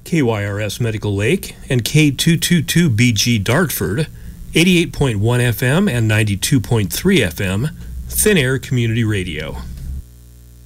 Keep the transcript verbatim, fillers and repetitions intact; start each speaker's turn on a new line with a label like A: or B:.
A: K Y R S Medical Lake and K two twenty-two B G Dartford, eighty-eight point one F M and ninety-two point three F M, Thin Air Community Radio.